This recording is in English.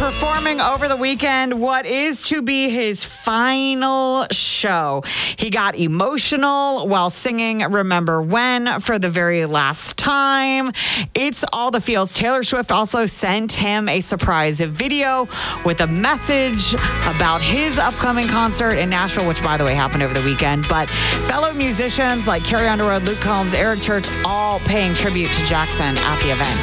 performing over the weekend what is to be his final show. He got emotional while singing Remember When for the very last time. It's all the feels. Taylor Swift also sent him a surprise video with a message about his upcoming concert in Nashville, which, by the way, happened over the weekend. But fellow musicians like Carrie Underwood, Luke Combs, Eric Church, all paying tribute to Jackson at the event.